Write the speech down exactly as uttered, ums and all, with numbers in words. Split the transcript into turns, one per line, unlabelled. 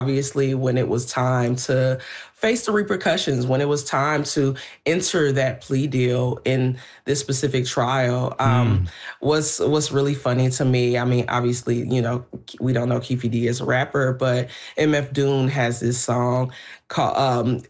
obviously, when it was time to face the repercussions, when it was time to enter that plea deal in this specific trial, um,
Mm.
was was really funny to me. I mean, obviously, you know, we don't know Keffe D as a rapper, but M F Doom has this song called, um